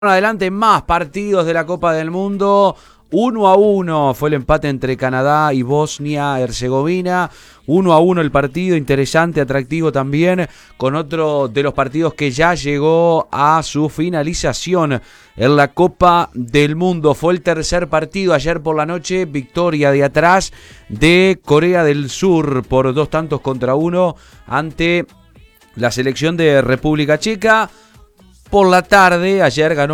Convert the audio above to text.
Adelante más partidos de la Copa del Mundo. 1-1 fue el empate entre Canadá y Bosnia-Herzegovina. 1-1 el partido, interesante, atractivo también, con otro de los partidos que ya llegó a su finalización en la Copa del Mundo. Fue el tercer partido ayer por la noche, victoria de atrás de Corea del Sur por 2-1 ante la selección de República Checa. Por la tarde, ayer ganó